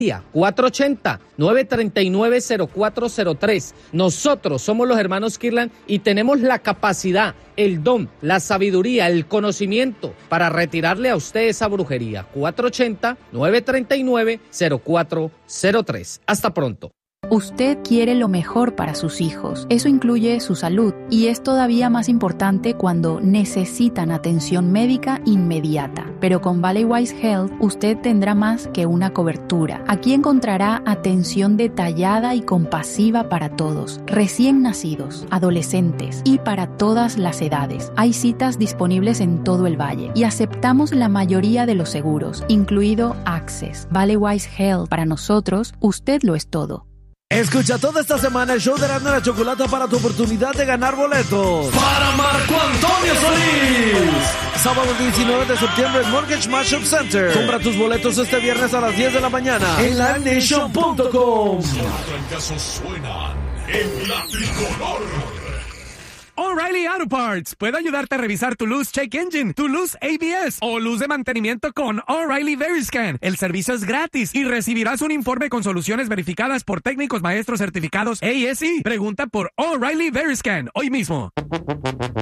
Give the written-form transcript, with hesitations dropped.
480-939-0403. Nosotros somos los hermanos Kirtland y tenemos la capacidad, el don, la sabiduría, el conocimiento para retirarle a usted esa brujería. 480-939-0403. Hasta pronto. Usted quiere lo mejor para sus hijos. Eso incluye su salud y es todavía más importante cuando necesitan atención médica inmediata. Pero con Valleywise Health usted tendrá más que una cobertura. Aquí encontrará atención detallada y compasiva para todos, recién nacidos, adolescentes y para todas las edades. Hay citas disponibles en todo el valle y aceptamos la mayoría de los seguros, incluido Access. Valleywise Health, para nosotros, usted lo es todo. Escucha toda esta semana el show de Erasmo y la Chocolata para tu oportunidad de ganar boletos para Marco Antonio Solís. Sábado 19 de septiembre en Mortgage Mashup Center. Compra tus boletos este viernes a las 10 de la mañana en livenation.com. Los trancazos suenan en la tricolor. O'Reilly Auto Parts puede ayudarte a revisar tu luz check engine, tu luz ABS o luz de mantenimiento con O'Reilly Veriscan. El servicio es gratis y recibirás un informe con soluciones verificadas por técnicos maestros certificados ASE. Pregunta por O'Reilly Veriscan hoy mismo.